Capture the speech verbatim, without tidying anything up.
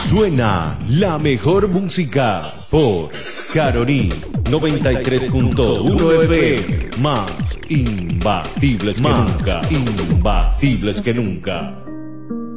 Suena la mejor música por Caroní noventa y tres punto uno F M. Más imbatibles que nunca. Imbatibles que nunca.